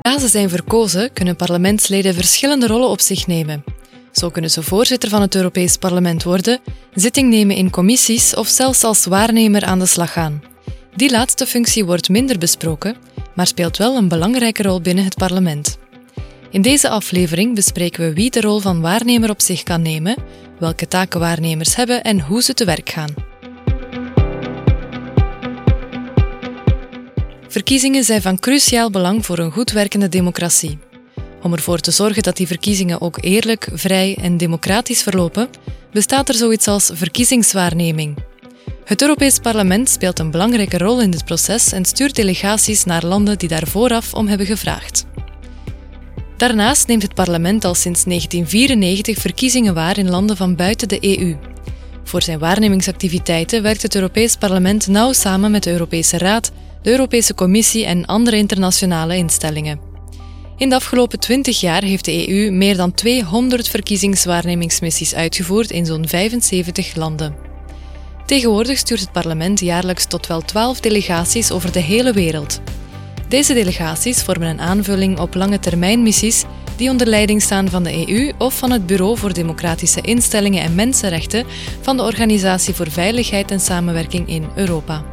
Zodra ze zijn verkozen, kunnen parlementsleden verschillende rollen op zich nemen. Zo kunnen ze voorzitter van het Europees Parlement worden, zitting nemen in commissies of zelfs als waarnemer aan de slag gaan. Die laatste functie wordt minder besproken, maar speelt wel een belangrijke rol binnen het parlement. In deze aflevering bespreken we wie de rol van waarnemer op zich kan nemen, welke taken waarnemers hebben en hoe ze te werk gaan. Verkiezingen zijn van cruciaal belang voor een goed werkende democratie. Om ervoor te zorgen dat die verkiezingen ook eerlijk, vrij en democratisch verlopen, bestaat er zoiets als verkiezingswaarneming. Het Europees Parlement speelt een belangrijke rol in dit proces en stuurt delegaties naar landen die daar vooraf om hebben gevraagd. Daarnaast neemt het parlement al sinds 1994 verkiezingen waar in landen van buiten de EU. Voor zijn waarnemingsactiviteiten werkt het Europees Parlement nauw samen met de Europese Raad, de Europese Commissie en andere internationale instellingen. In de afgelopen 20 jaar heeft de EU meer dan 200 verkiezingswaarnemingsmissies uitgevoerd in zo'n 75 landen. Tegenwoordig stuurt het parlement jaarlijks tot wel 12 delegaties over de hele wereld. Deze delegaties vormen een aanvulling op lange termijn missies die onder leiding staan van de EU of van het Bureau voor Democratische Instellingen en Mensenrechten van de Organisatie voor Veiligheid en Samenwerking in Europa.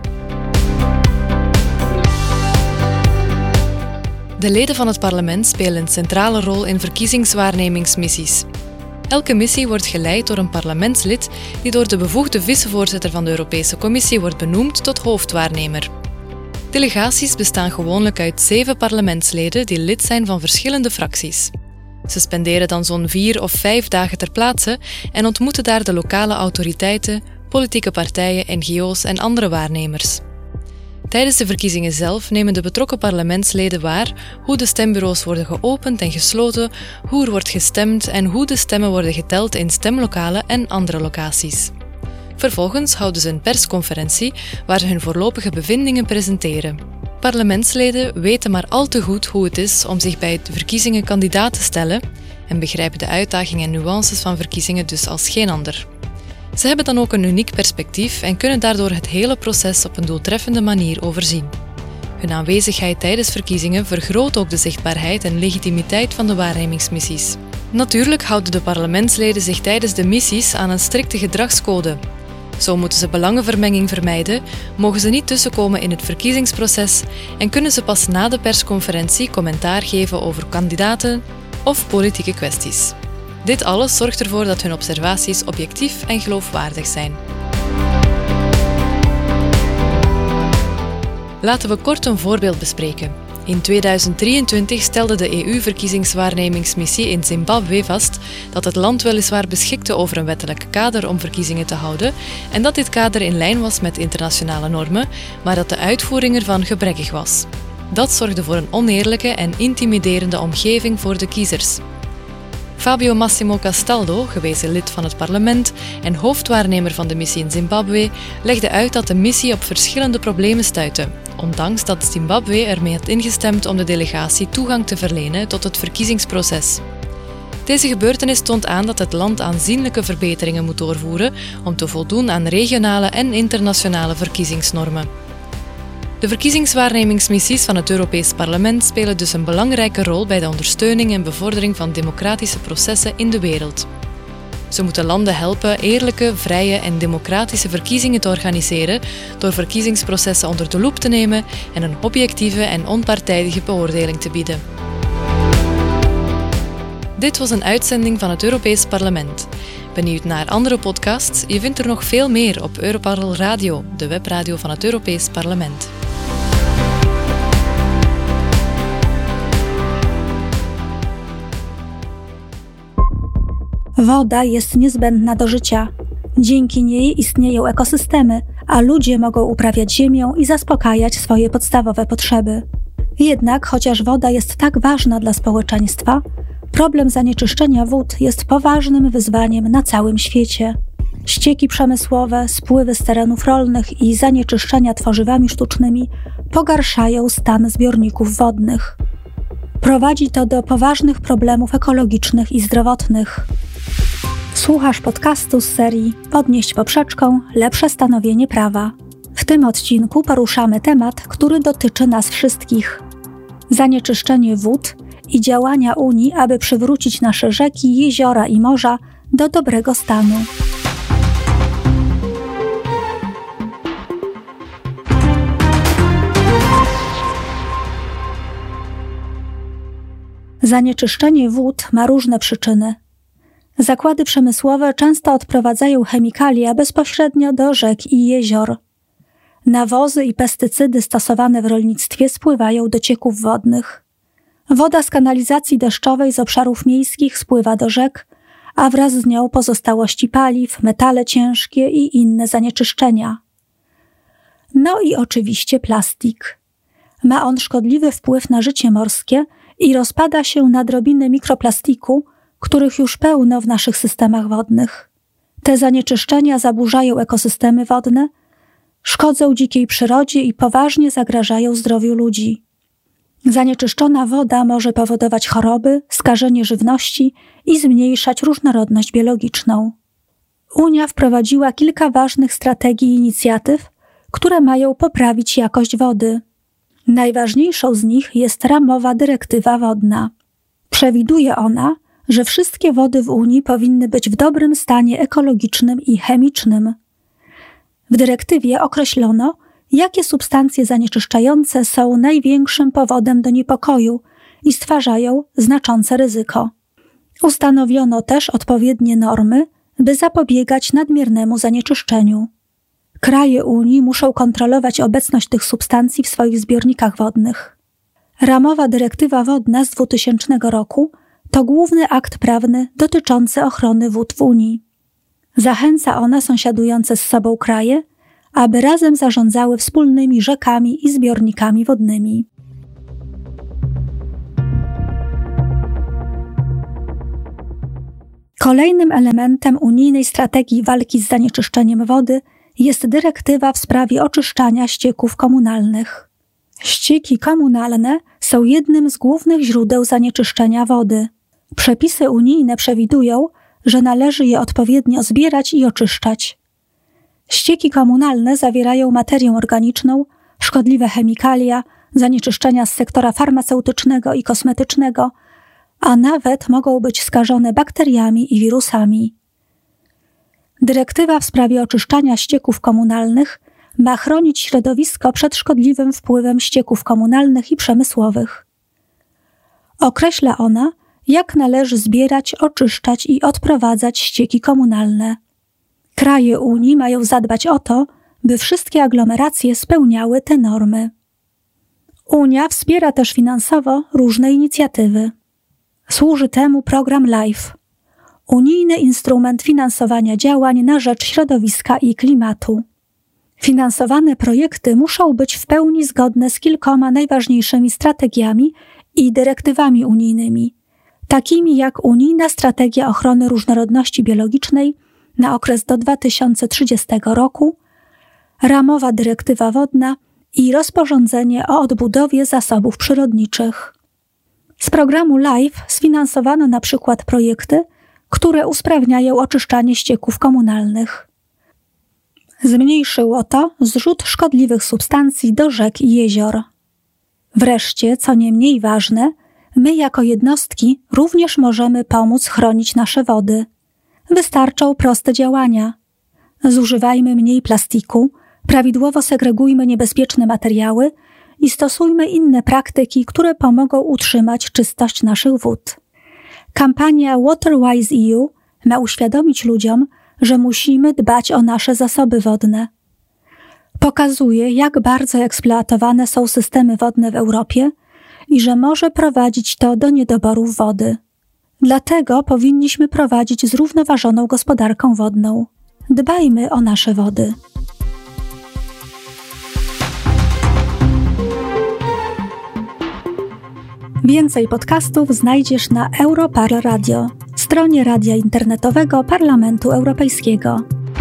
De leden van het parlement spelen een centrale rol in verkiezingswaarnemingsmissies. Elke missie wordt geleid door een parlementslid die door de bevoegde vicevoorzitter van de Europese Commissie wordt benoemd tot hoofdwaarnemer. Delegaties bestaan gewoonlijk uit 7 parlementsleden die lid zijn van verschillende fracties. Ze spenderen dan zo'n 4 of 5 dagen ter plaatse en ontmoeten daar de lokale autoriteiten, politieke partijen, NGO's en andere waarnemers. Tijdens de verkiezingen zelf nemen de betrokken parlementsleden waar hoe de stembureaus worden geopend en gesloten, hoe er wordt gestemd en hoe de stemmen worden geteld in stemlokalen en andere locaties. Vervolgens houden ze een persconferentie waar ze hun voorlopige bevindingen presenteren. Parlementsleden weten maar al te goed hoe het is om zich bij de verkiezingen kandidaat te stellen en begrijpen de uitdagingen en nuances van verkiezingen dus als geen ander. Ze hebben dan ook een uniek perspectief en kunnen daardoor het hele proces op een doeltreffende manier overzien. Hun aanwezigheid tijdens verkiezingen vergroot ook de zichtbaarheid en legitimiteit van de waarnemingsmissies. Natuurlijk houden de parlementsleden zich tijdens de missies aan een strikte gedragscode. Zo moeten ze belangenvermenging vermijden, mogen ze niet tussenkomen in het verkiezingsproces en kunnen ze pas na de persconferentie commentaar geven over kandidaten of politieke kwesties. Dit alles zorgt ervoor dat hun observaties objectief en geloofwaardig zijn. Laten we kort een voorbeeld bespreken. In 2023 stelde de EU-verkiezingswaarnemingsmissie in Zimbabwe vast dat het land weliswaar beschikte over een wettelijk kader om verkiezingen te houden en dat dit kader in lijn was met internationale normen, maar dat de uitvoering ervan gebrekkig was. Dat zorgde voor een oneerlijke en intimiderende omgeving voor de kiezers. Fabio Massimo Castaldo, gewezen lid van het parlement en hoofdwaarnemer van de missie in Zimbabwe, legde uit dat de missie op verschillende problemen stuitte, ondanks dat Zimbabwe ermee had ingestemd om de delegatie toegang te verlenen tot het verkiezingsproces. Deze gebeurtenis toont aan dat het land aanzienlijke verbeteringen moet doorvoeren om te voldoen aan regionale en internationale verkiezingsnormen. De verkiezingswaarnemingsmissies van het Europees Parlement spelen dus een belangrijke rol bij de ondersteuning en bevordering van democratische processen in de wereld. Ze moeten landen helpen eerlijke, vrije en democratische verkiezingen te organiseren door verkiezingsprocessen onder de loep te nemen en een objectieve en onpartijdige beoordeling te bieden. Dit was een uitzending van het Europees Parlement. Benieuwd naar andere podcasts? Je vindt er nog veel meer op Europarl Radio, de webradio van het Europees Parlement. Woda jest niezbędna do życia. Dzięki niej istnieją ekosystemy, a ludzie mogą uprawiać ziemię i zaspokajać swoje podstawowe potrzeby. Jednak, chociaż woda jest tak ważna dla społeczeństwa, problem zanieczyszczenia wód jest poważnym wyzwaniem na całym świecie. Ścieki przemysłowe, spływy z terenów rolnych i zanieczyszczenia tworzywami sztucznymi pogarszają stan zbiorników wodnych. Prowadzi to do poważnych problemów ekologicznych i zdrowotnych. Słuchasz podcastu z serii Podnieść poprzeczką – lepsze stanowienie prawa. W tym odcinku poruszamy temat, który dotyczy nas wszystkich. zanieczyszczenie wód i działania Unii, aby przywrócić nasze rzeki, jeziora i morza do dobrego stanu. Zanieczyszczenie wód ma różne przyczyny. Zakłady przemysłowe często odprowadzają chemikalia bezpośrednio do rzek i jezior. Nawozy i pestycydy stosowane w rolnictwie spływają do cieków wodnych. Woda z kanalizacji deszczowej z obszarów miejskich spływa do rzek, a wraz z nią pozostałości paliw, metale ciężkie i inne zanieczyszczenia. No i oczywiście plastik. Ma on szkodliwy wpływ na życie morskie i rozpada się na drobiny mikroplastiku, których już pełno w naszych systemach wodnych. Te zanieczyszczenia zaburzają ekosystemy wodne, szkodzą dzikiej przyrodzie i poważnie zagrażają zdrowiu ludzi. Zanieczyszczona woda może powodować choroby, skażenie żywności i zmniejszać różnorodność biologiczną. Unia wprowadziła kilka ważnych strategii i inicjatyw, które mają poprawić jakość wody. Najważniejszą z nich jest ramowa dyrektywa wodna. Przewiduje ona, że wszystkie wody w Unii powinny być w dobrym stanie ekologicznym i chemicznym. W dyrektywie określono, jakie substancje zanieczyszczające są największym powodem do niepokoju i stwarzają znaczące ryzyko. Ustanowiono też odpowiednie normy, by zapobiegać nadmiernemu zanieczyszczeniu. Kraje Unii muszą kontrolować obecność tych substancji w swoich zbiornikach wodnych. Ramowa dyrektywa wodna z 2000 roku to główny akt prawny dotyczący ochrony wód w Unii. Zachęca ona sąsiadujące z sobą kraje, aby razem zarządzały wspólnymi rzekami i zbiornikami wodnymi. Kolejnym elementem unijnej strategii walki z zanieczyszczeniem wody jest dyrektywa w sprawie oczyszczania ścieków komunalnych. Ścieki komunalne są jednym z głównych źródeł zanieczyszczenia wody. Przepisy unijne przewidują, że należy je odpowiednio zbierać i oczyszczać. Ścieki komunalne zawierają materię organiczną, szkodliwe chemikalia, zanieczyszczenia z sektora farmaceutycznego i kosmetycznego, a nawet mogą być skażone bakteriami i wirusami. Dyrektywa w sprawie oczyszczania ścieków komunalnych ma chronić środowisko przed szkodliwym wpływem ścieków komunalnych i przemysłowych. Określa ona, jak należy zbierać, oczyszczać i odprowadzać ścieki komunalne. Kraje Unii mają zadbać o to, by wszystkie aglomeracje spełniały te normy. Unia wspiera też finansowo różne inicjatywy. Służy temu program LIFE, unijny instrument finansowania działań na rzecz środowiska i klimatu. Finansowane projekty muszą być w pełni zgodne z kilkoma najważniejszymi strategiami i dyrektywami unijnymi, takimi jak Unijna Strategia Ochrony Różnorodności Biologicznej na okres do 2030 roku, Ramowa Dyrektywa Wodna i rozporządzenie o odbudowie zasobów przyrodniczych. Z programu LIFE sfinansowano na przykład projekty, które usprawniają oczyszczanie ścieków komunalnych. Zmniejszyło to zrzut szkodliwych substancji do rzek i jezior. Wreszcie, co nie mniej ważne, my jako jednostki również możemy pomóc chronić nasze wody. Wystarczą proste działania. Zużywajmy mniej plastiku, prawidłowo segregujmy niebezpieczne materiały i stosujmy inne praktyki, które pomogą utrzymać czystość naszych wód. Kampania WaterWise EU ma uświadomić ludziom, że musimy dbać o nasze zasoby wodne. Pokazuje, jak bardzo eksploatowane są systemy wodne w Europie i że może prowadzić to do niedoborów wody. Dlatego powinniśmy prowadzić zrównoważoną gospodarkę wodną. Dbajmy o nasze wody. Więcej podcastów znajdziesz na Europarl Radio, stronie radia internetowego Parlamentu Europejskiego.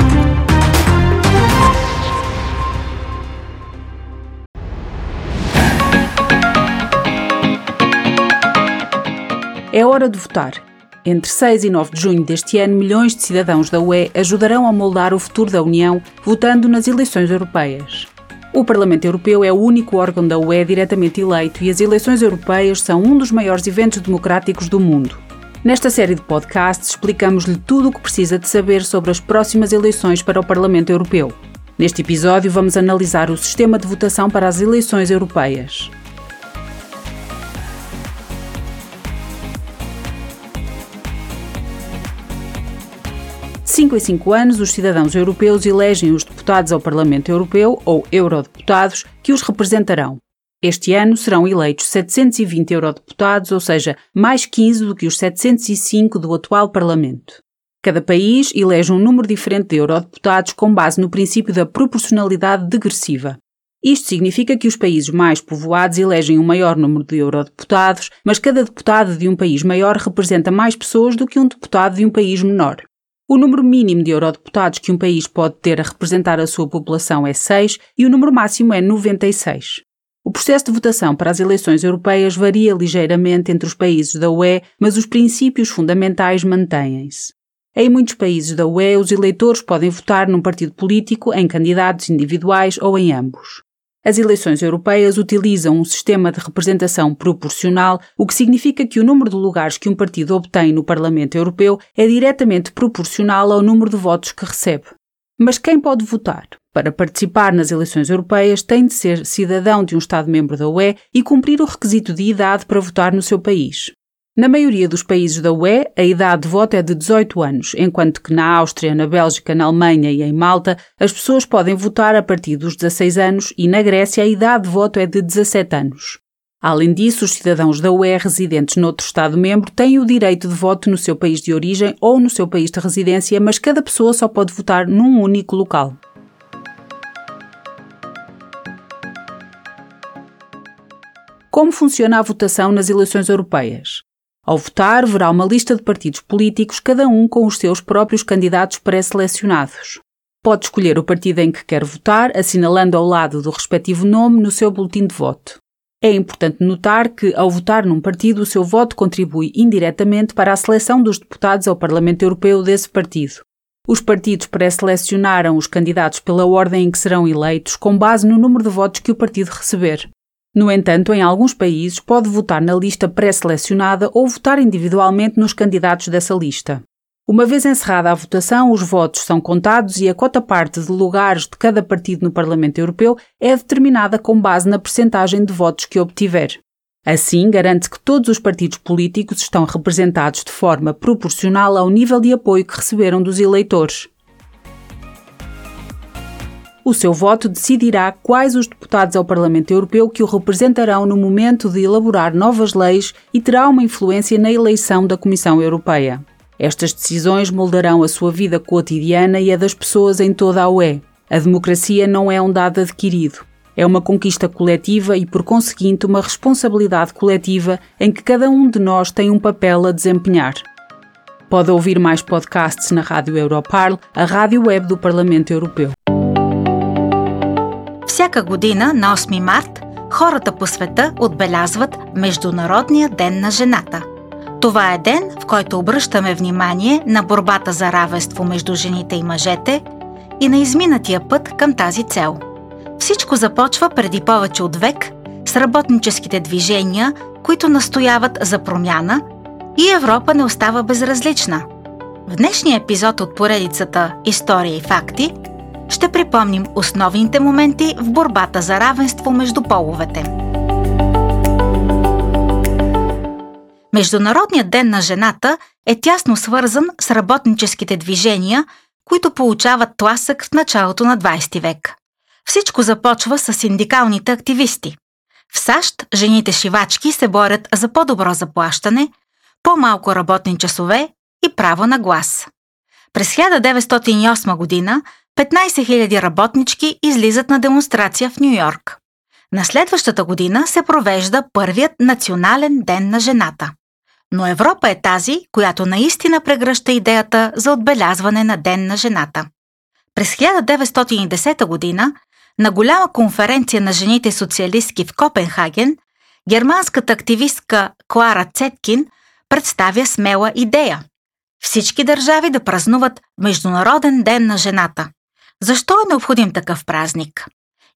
É hora de votar. Entre 6 e 9 de junho deste ano, milhões de cidadãos da UE ajudarão a moldar o futuro da União votando nas eleições europeias. O Parlamento Europeu é o único órgão da UE diretamente eleito e as eleições europeias são um dos maiores eventos democráticos do mundo. Nesta série de podcasts explicamos-lhe tudo o que precisa de saber sobre as próximas eleições para o Parlamento Europeu. Neste episódio vamos analisar o sistema de votação para as eleições europeias. De 5 em 5 anos, os cidadãos europeus elegem os deputados ao Parlamento Europeu, ou eurodeputados, que os representarão. Este ano serão eleitos 720 eurodeputados, ou seja, mais 15 do que os 705 do atual Parlamento. Cada país elege um número diferente de eurodeputados com base no princípio da proporcionalidade degressiva. Isto significa que os países mais povoados elegem um maior número de eurodeputados, mas cada deputado de um país maior representa mais pessoas do que um deputado de um país menor. O número mínimo de eurodeputados que um país pode ter a representar a sua população é 6 e o número máximo é 96. O processo de votação para as eleições europeias varia ligeiramente entre os países da UE, mas os princípios fundamentais mantêm-se. Em muitos países da UE, os eleitores podem votar num partido político, em candidatos individuais ou em ambos. As eleições europeias utilizam um sistema de representação proporcional, o que significa que o número de lugares que um partido obtém no Parlamento Europeu é diretamente proporcional ao número de votos que recebe. Mas quem pode votar? Para participar nas eleições europeias tem de ser cidadão de um Estado-membro da UE e cumprir o requisito de idade para votar no seu país. Na maioria dos países da UE, a idade de voto é de 18 anos, enquanto que na Áustria, na Bélgica, na Alemanha e em Malta, as pessoas podem votar a partir dos 16 anos e na Grécia a idade de voto é de 17 anos. Além disso, os cidadãos da UE residentes noutro Estado-membro têm o direito de voto no seu país de origem ou no seu país de residência, mas cada pessoa só pode votar num único local. Como funciona a votação nas eleições europeias? Ao votar, verá uma lista de partidos políticos, cada um com os seus próprios candidatos pré-selecionados. Pode escolher o partido em que quer votar, assinalando ao lado do respectivo nome no seu boletim de voto. É importante notar que, ao votar num partido, o seu voto contribui indiretamente para a seleção dos deputados ao Parlamento Europeu desse partido. Os partidos pré-selecionaram os candidatos pela ordem em que serão eleitos, com base no número de votos que o partido receber. No entanto, em alguns países, pode votar na lista pré-selecionada ou votar individualmente nos candidatos dessa lista. Uma vez encerrada a votação, os votos são contados e a quota-parte de lugares de cada partido no Parlamento Europeu é determinada com base na percentagem de votos que obtiver. Assim, garante que todos os partidos políticos estão representados de forma proporcional ao nível de apoio que receberam dos eleitores. O seu voto decidirá quais os deputados ao Parlamento Europeu que o representarão no momento de elaborar novas leis e terá uma influência na eleição da Comissão Europeia. Estas decisões moldarão a sua vida cotidiana e a das pessoas em toda a UE. A democracia não é um dado adquirido. É uma conquista coletiva e, por conseguinte, uma responsabilidade coletiva em que cada um de nós tem um papel a desempenhar. Pode ouvir mais podcasts na Rádio Europarl, a rádio web do Parlamento Europeu. Всяка година на 8 март хората по света отбелязват Международния ден на жената. Това е ден, в който обръщаме внимание на борбата за равенство между жените и мъжете и на изминатия път към тази цел. Всичко започва преди повече от век с работническите движения, които настояват за промяна, и Европа не остава безразлична. В днешния епизод от поредицата История и факти ще припомним основните моменти в борбата за равенство между половете. Международният ден на жената е тясно свързан с работническите движения, които получават тласък в началото на 20 век. Всичко започва с синдикалните активисти. В САЩ жените шивачки се борят за по-добро заплащане, по-малко работни часове и право на глас. През 1908 година 15 000 работнички излизат на демонстрация в Ню-Йорк. На следващата година се провежда първият национален ден на жената. Но Европа е тази, която наистина прегръща идеята за отбелязване на Ден на жената. През 1910 година на голяма конференция на жените социалистки в Копенхаген, германската активистка Клара Цеткин представя смела идея – всички държави да празнуват Международен ден на жената. Защо е необходим такъв празник?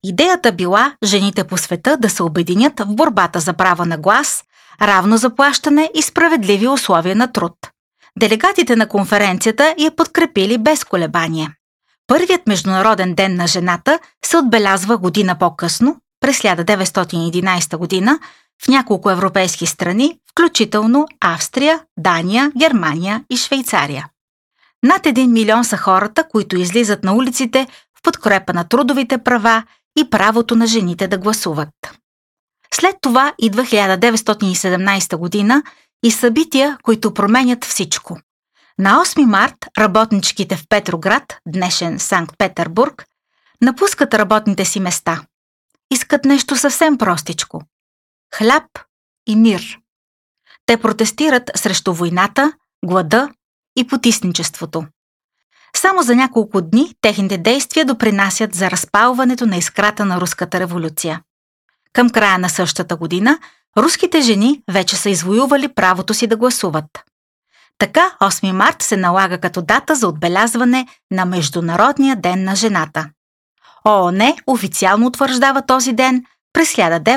Идеята била жените по света да се обединят в борбата за право на глас, равно заплащане и справедливи условия на труд. Делегатите на конференцията я подкрепили без колебание. Първият Международен ден на жената се отбелязва година по-късно, през 1911 година, в няколко европейски страни, включително Австрия, Дания, Германия и Швейцария. Над 1 милион са хората, които излизат на улиците в подкрепа на трудовите права и правото на жените да гласуват. След това идва 1917 година и събития, които променят всичко. На 8 март работничките в Петроград, днешен Санкт-Петербург, напускат работните си места. Искат нещо съвсем простичко – хляб и мир. Те протестират срещу войната, глада и потисничеството. Само за няколко дни техните действия допринасят за разпалването на искрата на Руската революция. Към края на същата година руските жени вече са извоювали правото си да гласуват. Така 8 март се налага като дата за отбелязване на Международния ден на жената. ООН официално утвърждава този ден през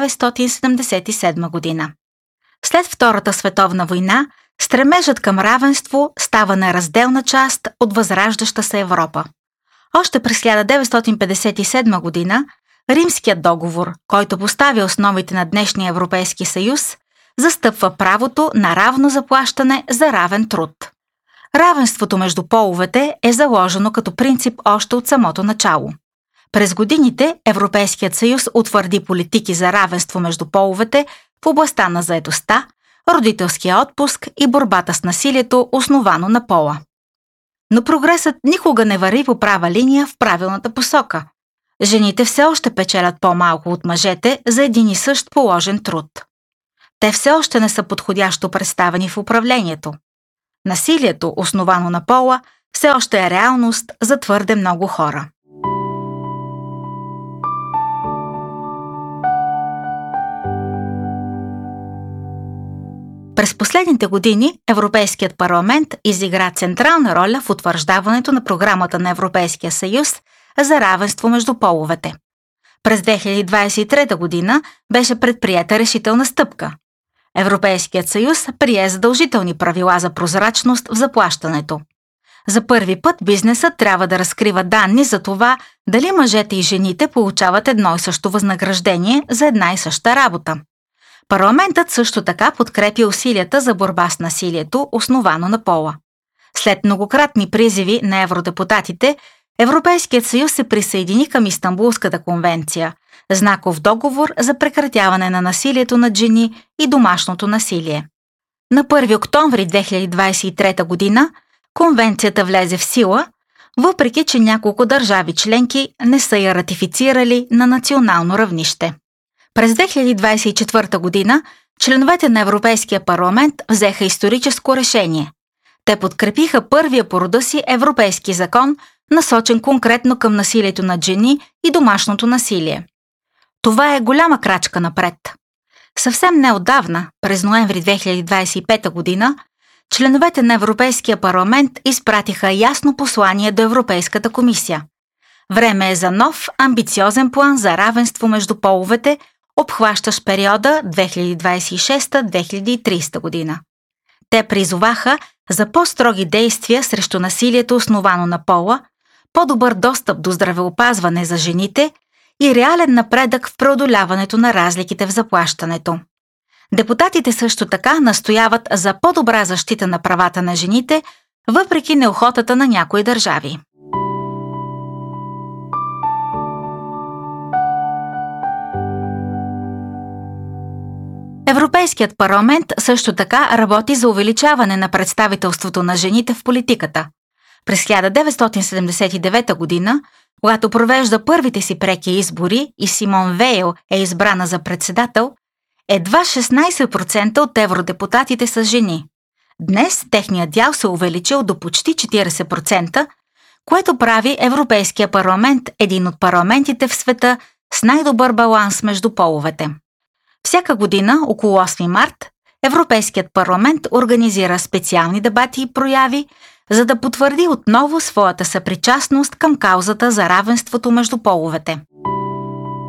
1977 година. След Втората световна война стремежът към равенство става неразделна част от възраждаща се Европа. Още през 1957 година Римският договор, който поставя основите на днешния Европейски съюз, застъпва правото на равно заплащане за равен труд. Равенството между половете е заложено като принцип още от самото начало. През годините Европейският съюз утвърди политики за равенство между половете в областта на заетостта, родителския отпуск и борбата с насилието, основано на пола. Но прогресът никога не върви по права линия в правилната посока. Жените все още печелят по-малко от мъжете за един и същ положен труд. Те все още не са подходящо представени в управлението. Насилието, основано на пола, все още е реалност за твърде много хора. През последните години Европейският парламент изигра централна роля в утвърждаването на програмата на Европейския съюз за равенство между половете. През 2023 година беше предприета решителна стъпка. Европейският съюз прие задължителни правила за прозрачност в заплащането. За първи път бизнесът трябва да разкрива данни за това дали мъжете и жените получават едно и също възнаграждение за една и съща работа. Парламентът също така подкрепи усилията за борба с насилието, основано на пола. След многократни призиви на евродепутатите, Европейският съюз се присъедини към Истанбулската конвенция, знаков договор за прекратяване на насилието над жени и домашното насилие. На 1 октомври 2023 година конвенцията влезе в сила, въпреки че няколко държави членки не са я ратифицирали на национално равнище. През 2024 година членовете на Европейския парламент взеха историческо решение. Те подкрепиха първия по рода си европейски закон, насочен конкретно към насилието над жени и домашното насилие. Това е голяма крачка напред. Съвсем неотдавна, през ноември 2025 година, членовете на Европейския парламент изпратиха ясно послание до Европейската комисия. Време е за нов, амбициозен план за равенство между половете, обхващащ периода 2026-2030 година. Те призоваха за по-строги действия срещу насилието, основано на пола, по-добър достъп до здравеопазване за жените и реален напредък в преодоляването на разликите в заплащането. Депутатите също така настояват за по-добра защита на правата на жените, въпреки неохотата на някои държави. Европейският парламент също така работи за увеличаване на представителството на жените в политиката. През 1979 година, когато провежда първите си преки избори и Симон Вейл е избрана за председател, едва 16% от евродепутатите са жени. Днес техният дял се увеличил до почти 40%, което прави Европейския парламент един от парламентите в света с най-добър баланс между половете. Всяка година, около 8 март, Европейският парламент организира специални дебати и прояви, за да потвърди отново своята съпричастност към каузата за равенството между половете.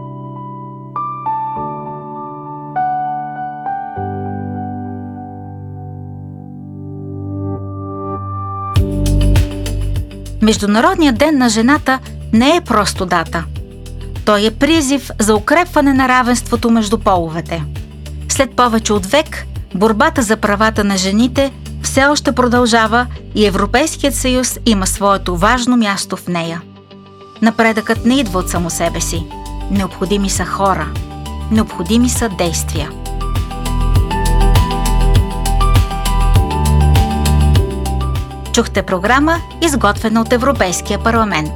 Международният ден на жената не е просто дата. Той е призив за укрепване на равенството между половете. След повече от век, борбата за правата на жените все още продължава и Европейският съюз има своето важно място в нея. Напредъкът не идва от само себе си. Необходими са хора. Необходими са действия. Чухте програма, изготвена от Европейския парламент.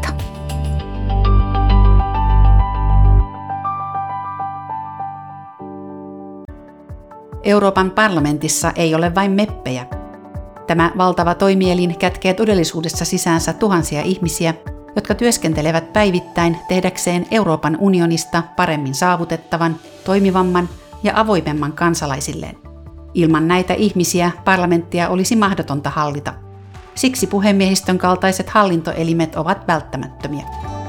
Euroopan parlamentissa ei ole vain meppejä. Tämä valtava toimielin kätkee todellisuudessa sisäänsä tuhansia ihmisiä, jotka työskentelevät päivittäin tehdäkseen Euroopan unionista paremmin saavutettavan, toimivamman ja avoimemman kansalaisilleen. Ilman näitä ihmisiä parlamenttia olisi mahdotonta hallita. Siksi puhemiehistön kaltaiset hallintoelimet ovat välttämättömiä.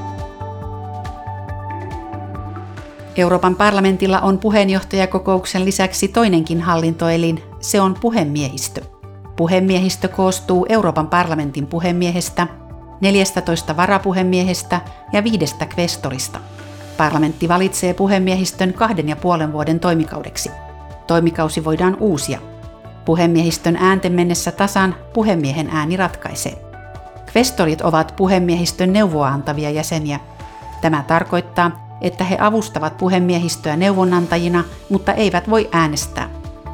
Euroopan parlamentilla on puheenjohtajakokouksen lisäksi toinenkin hallintoelin, se on puhemiehistö. Puhemiehistö koostuu Euroopan parlamentin puhemiehestä, 14 varapuhemiehestä ja 5 kvestorista. Parlamentti valitsee puhemiehistön 2,5 vuoden toimikaudeksi. Toimikausi voidaan uusia. Puhemiehistön äänten mennessä tasan puhemiehen ääni ratkaisee. Kvestorit ovat puhemiehistön neuvoa antavia jäseniä. Tämä tarkoittaa, että he avustavat puhemiehistöä neuvonantajina, mutta eivät voi äänestää.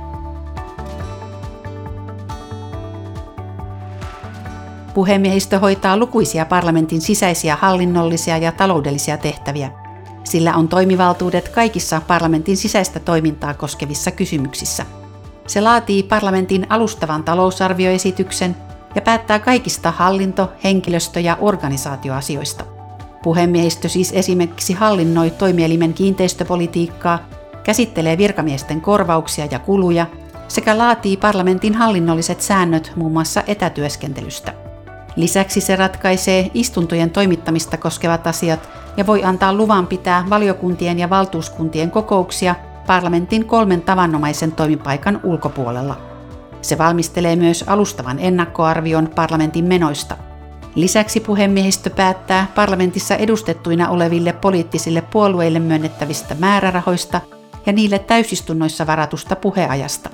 Puhemiehistö hoitaa lukuisia parlamentin sisäisiä hallinnollisia ja taloudellisia tehtäviä. Sillä on toimivaltuudet kaikissa parlamentin sisäistä toimintaa koskevissa kysymyksissä. Se laatii parlamentin alustavan talousarvioesityksen ja päättää kaikista hallinto-, henkilöstö- ja organisaatioasioista. Puhemiehistö siis esimerkiksi hallinnoi toimielimen kiinteistöpolitiikkaa, käsittelee virkamiesten korvauksia ja kuluja sekä laatii parlamentin hallinnolliset säännöt muun muassa etätyöskentelystä. Lisäksi se ratkaisee istuntojen toimittamista koskevat asiat ja voi antaa luvan pitää valiokuntien ja valtuuskuntien kokouksia parlamentin 3 tavanomaisen toimipaikan ulkopuolella. Se valmistelee myös alustavan ennakkoarvion parlamentin menoista. Lisäksi puhemiehistö päättää parlamentissa edustettuina oleville poliittisille puolueille myönnettävistä määrärahoista ja niille täysistunnoissa varatusta puheajasta.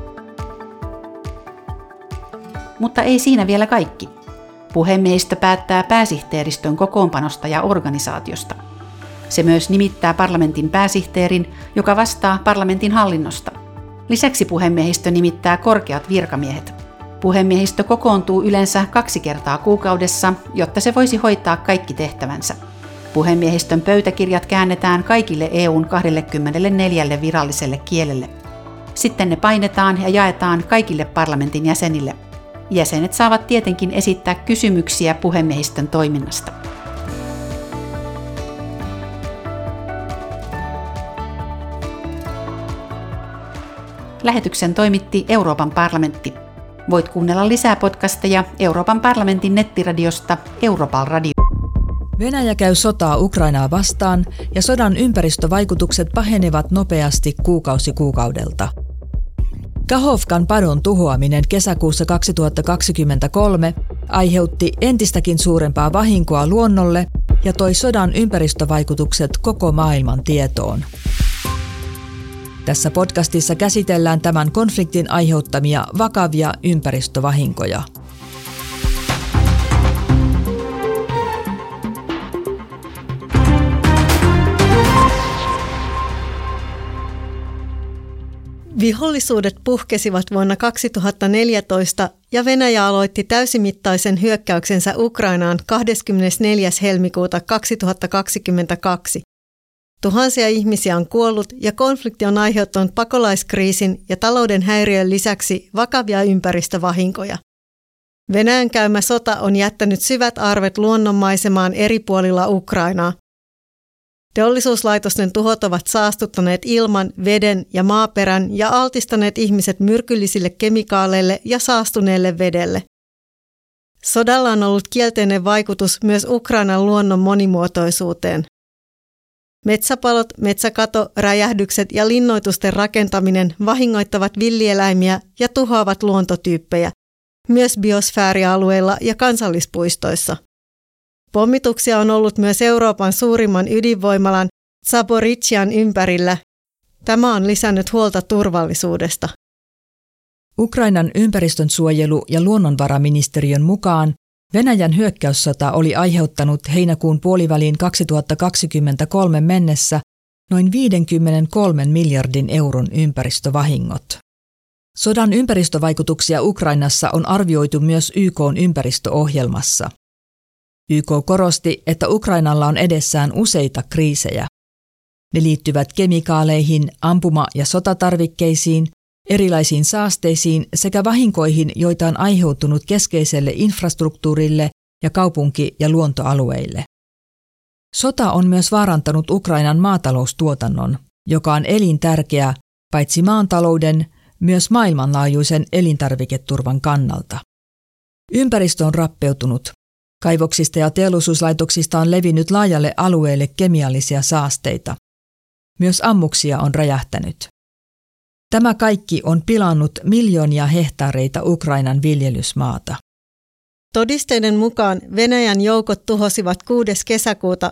Mutta ei siinä vielä kaikki. Puhemiehistö päättää pääsihteeristön kokoonpanosta ja organisaatiosta. Se myös nimittää parlamentin pääsihteerin, joka vastaa parlamentin hallinnosta. Lisäksi puhemiehistö nimittää korkeat virkamiehet. Puhemiehistö kokoontuu yleensä 2 kertaa kuukaudessa, jotta se voisi hoitaa kaikki tehtävänsä. Puhemiehistön pöytäkirjat käännetään kaikille EU:n 24 viralliselle kielelle. Sitten ne painetaan ja jaetaan kaikille parlamentin jäsenille. Jäsenet saavat tietenkin esittää kysymyksiä puhemiehistön toiminnasta. Lähetyksen toimitti Euroopan parlamentti. Voit kuunnella lisää podcasteja Euroopan parlamentin nettiradiosta Europal Radio. Venäjä käy sotaa Ukrainaa vastaan ja sodan ympäristövaikutukset pahenevat nopeasti kuukausi kuukaudelta. Kahovkan padon tuhoaminen kesäkuussa 2023 aiheutti entistäkin suurempaa vahinkoa luonnolle ja toi sodan ympäristövaikutukset koko maailman tietoon. Tässä podcastissa käsitellään tämän konfliktin aiheuttamia vakavia ympäristövahinkoja. Vihollisuudet puhkesivat vuonna 2014 ja Venäjä aloitti täysimittaisen hyökkäyksensä Ukrainaan 24. helmikuuta 2022. Tuhansia ihmisiä on kuollut ja konflikti on aiheuttanut pakolaiskriisin ja talouden häiriön lisäksi vakavia ympäristövahinkoja. Venäjän käymä sota on jättänyt syvät arvet luonnonmaisemaan eri puolilla Ukrainaa. Teollisuuslaitosten tuhot ovat saastuttaneet ilman, veden ja maaperän ja altistaneet ihmiset myrkyllisille kemikaaleille ja saastuneelle vedelle. Sodalla on ollut kielteinen vaikutus myös Ukrainan luonnon monimuotoisuuteen. Metsäpalot, metsäkato, räjähdykset ja linnoitusten rakentaminen vahingoittavat villieläimiä ja tuhoavat luontotyyppejä, myös biosfäärialueilla ja kansallispuistoissa. Pommituksia on ollut myös Euroopan suurimman ydinvoimalan Zaporizhian ympärillä. Tämä on lisännyt huolta turvallisuudesta. Ukrainan ympäristönsuojelu- ja luonnonvaraministeriön mukaan Venäjän hyökkäyssota oli aiheuttanut heinäkuun puoliväliin 2023 mennessä noin 53 miljardin euron ympäristövahingot. Sodan ympäristövaikutuksia Ukrainassa on arvioitu myös YK:n ympäristöohjelmassa. YK korosti, että Ukrainalla on edessään useita kriisejä. Ne liittyvät kemikaaleihin, ampuma- ja sotatarvikkeisiin, erilaisiin saasteisiin sekä vahinkoihin, joita on aiheutunut keskeiselle infrastruktuurille ja kaupunki- ja luontoalueille. Sota on myös vaarantanut Ukrainan maataloustuotannon, joka on elintärkeä paitsi maantalouden, myös maailmanlaajuisen elintarviketurvan kannalta. Ympäristö on rappeutunut. Kaivoksista ja teollisuuslaitoksista on levinnyt laajalle alueelle kemiallisia saasteita. Myös ammuksia on räjähtänyt. Tämä kaikki on pilannut miljoonia hehtaareita Ukrainan viljelysmaata. Todisteiden mukaan Venäjän joukot tuhosivat 6. kesäkuuta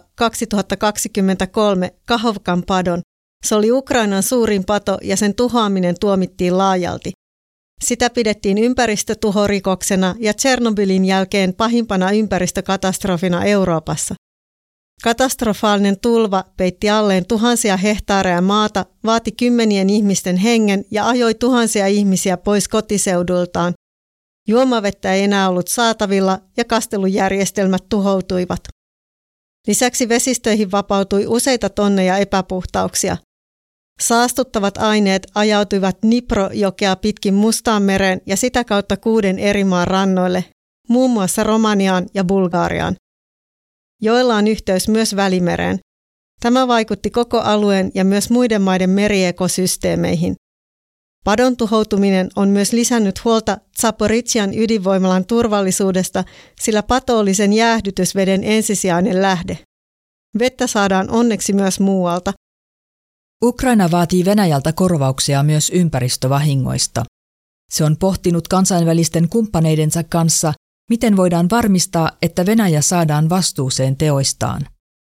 2023 Kahovkan padon. Se oli Ukrainan suurin pato ja sen tuhoaminen tuomittiin laajalti. Sitä pidettiin ympäristötuhorikoksena ja Tšernobylin jälkeen pahimpana ympäristökatastrofina Euroopassa. Katastrofaalinen tulva peitti alleen tuhansia hehtaareja maata, vaati kymmenien ihmisten hengen ja ajoi tuhansia ihmisiä pois kotiseudultaan. Juomavettä ei enää ollut saatavilla ja kastelujärjestelmät tuhoutuivat. Lisäksi vesistöihin vapautui useita tonneja epäpuhtauksia. Saastuttavat aineet ajautuivat Dnipro-jokea pitkin Mustaanmereen ja sitä kautta 6 eri maan rannoille, muun muassa Romaniaan ja Bulgariaan. Joilla on yhteys myös Välimereen. Tämä vaikutti koko alueen ja myös muiden maiden meriekosysteemeihin. Padon tuhoutuminen on myös lisännyt huolta Zaporizhian ydinvoimalan turvallisuudesta, sillä pato oli sen jäähdytysveden ensisijainen lähde. Vettä saadaan onneksi myös muualta. Ukraina vaatii Venäjältä korvauksia myös ympäristövahingoista. Se on pohtinut kansainvälisten kumppaneidensa kanssa, miten voidaan varmistaa, että Venäjä saadaan vastuuseen teoistaan.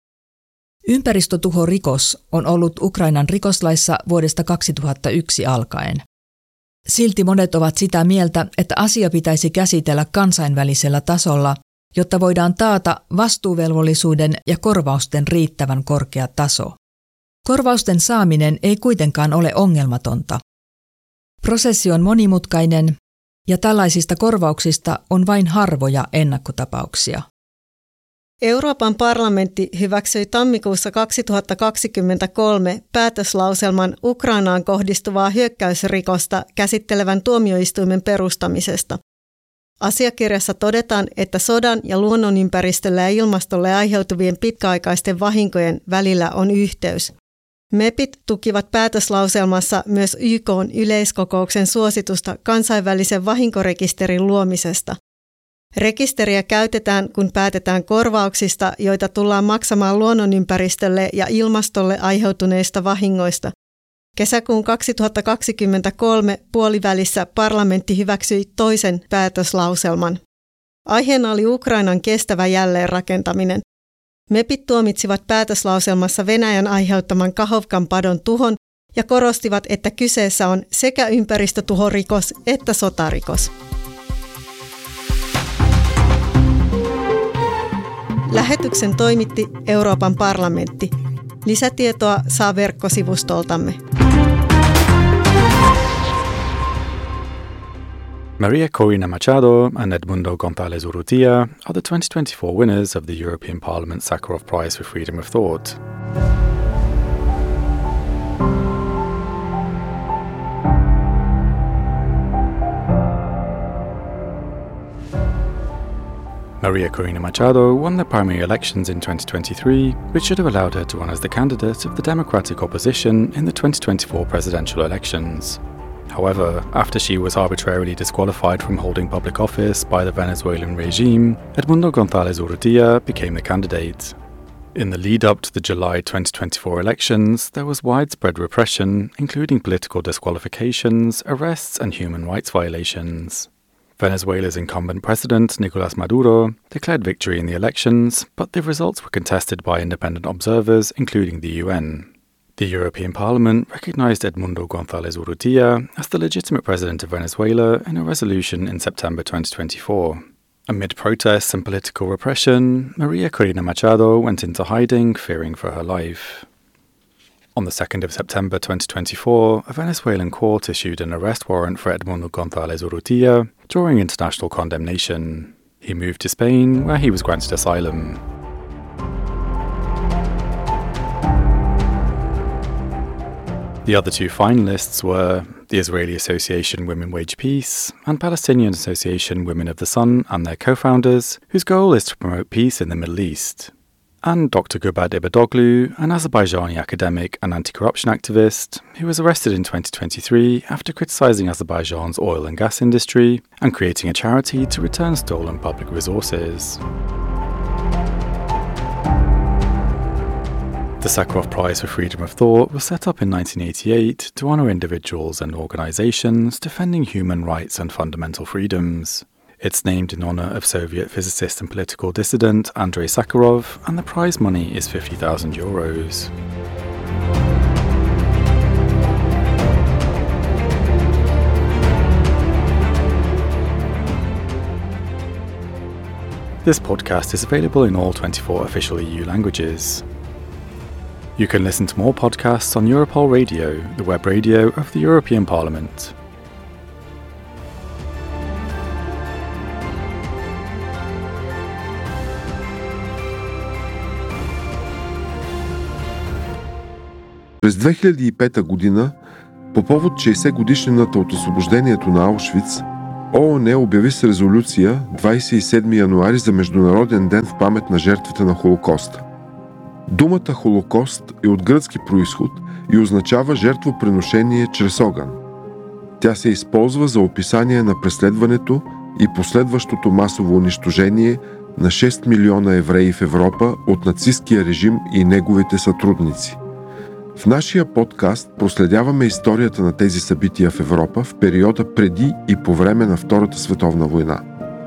Ympäristötuhorikos on ollut Ukrainan rikoslaissa vuodesta 2001 alkaen. Silti monet ovat sitä mieltä, että asia pitäisi käsitellä kansainvälisellä tasolla, jotta voidaan taata vastuuvelvollisuuden ja korvausten riittävän korkea taso. Korvausten saaminen ei kuitenkaan ole ongelmatonta. Prosessi on monimutkainen ja tällaisista korvauksista on vain harvoja ennakkotapauksia. Euroopan parlamentti hyväksyi tammikuussa 2023 päätöslauselman Ukrainaan kohdistuvaa hyökkäysrikosta käsittelevän tuomioistuimen perustamisesta. Asiakirjassa todetaan, että sodan ja luonnonympäristölle ja ilmastolle aiheutuvien pitkäaikaisten vahinkojen välillä on yhteys. MEPit tukivat päätöslauselmassa myös YK:n yleiskokouksen suositusta kansainvälisen vahinkorekisterin luomisesta. Rekisteriä käytetään, kun päätetään korvauksista, joita tullaan maksamaan luonnonympäristölle ja ilmastolle aiheutuneista vahingoista. Kesäkuun 2023 puolivälissä parlamentti hyväksyi toisen päätöslauselman. Aiheena oli Ukrainan kestävä jälleenrakentaminen. MEPit tuomitsivat päätöslauselmassa Venäjän aiheuttaman Kahovkan padon tuhon ja korostivat, että kyseessä on sekä ympäristötuhorikos että sotarikos. Lähetyksen toimitti Euroopan parlamentti. Lisätietoa saa verkkosivustoltamme. Maria Corina Machado and Edmundo González Urrutia are the 2024 winners of the European Parliament Sakharov Prize for Freedom of Thought. Maria Corina Machado won the primary elections in 2023, which should have allowed her to run as the candidate of the Democratic opposition in the 2024 presidential elections. However, after she was arbitrarily disqualified from holding public office by the Venezuelan regime, Edmundo González Urrutia became the candidate. In the lead-up to the July 2024 elections, there was widespread repression, including political disqualifications, arrests and human rights violations. Venezuela's incumbent president, Nicolás Maduro, declared victory in the elections, but the results were contested by independent observers, including the UN. The European Parliament recognized Edmundo González Urrutia as the legitimate president of Venezuela in a resolution in September 2024. Amid protests and political repression, Maria Corina Machado went into hiding, fearing for her life. On the 2nd of September 2024, a Venezuelan court issued an arrest warrant for Edmundo González Urrutia, drawing international condemnation. He moved to Spain, where he was granted asylum. The other two finalists were the Israeli Association Women Wage Peace and Palestinian Association Women of the Sun and their co-founders, whose goal is to promote peace in the Middle East. And Dr. Gurbad Ibadoglu, an Azerbaijani academic and anti-corruption activist, who was arrested in 2023 after criticising Azerbaijan's oil and gas industry and creating a charity to return stolen public resources. The Sakharov Prize for Freedom of Thought was set up in 1988 to honour individuals and organisations defending human rights and fundamental freedoms. It's named in honour of Soviet physicist and political dissident Andrei Sakharov, and the prize money is €50,000. This podcast is available in all 24 official EU languages. You can listen to more podcasts on Europol Radio, the web radio of the European Parliament. През 2005 година, по повод 60 годишнината от освобождението на Аушвиц, ООН обяви с резолюция 27 януари за Международен ден в памет на жертвите на Холокоста. Думата Холокост е от гръцки произход и означава жертвоприношение чрез огън. Тя се използва за описание на преследването и последващото масово унищожение на 6 милиона евреи в Европа от нацисткия режим и неговите сътрудници. В нашия подкаст проследяваме историята на тези събития в Европа в периода преди и по време на Втората световна война.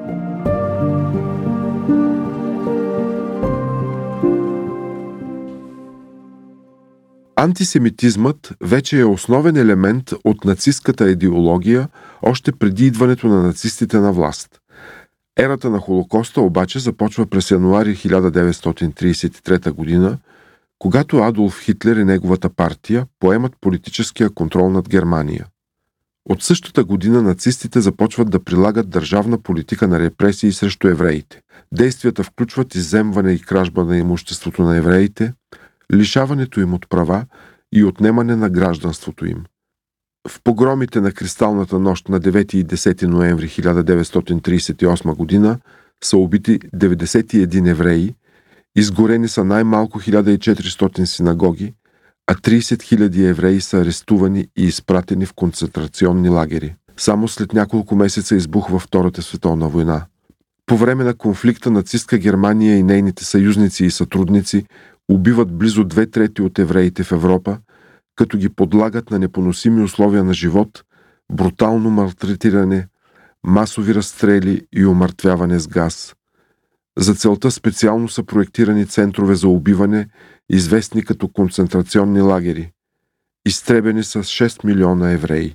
Антисемитизмът вече е основен елемент от нацистката идеология още преди идването на нацистите на власт. Ерата на Холокоста обаче започва през януари 1933 година, когато Адолф Хитлер и неговата партия поемат политическия контрол над Германия. От същата година нацистите започват да прилагат държавна политика на репресии срещу евреите. Действията включват изземване и кражба на имуществото на евреите, лишаването им от права и отнемане на гражданството им. В погромите на Кристалната нощ на 9 и 10 ноември 1938 година са убити 91 евреи, изгорени са най-малко 1400 синагоги, а 30 000 евреи са арестувани и изпратени в концентрационни лагери. Само след няколко месеца избухва Втората световна война. По време на конфликта нацистка Германия и нейните съюзници и сътрудници убиват близо 2/3 от евреите в Европа, като ги подлагат на непоносими условия на живот, брутално малтретиране, масови разстрели и умъртвяване с газ. За целта специално са проектирани центрове за убиване, известни като концентрационни лагери. Изтребени са 6 милиона евреи.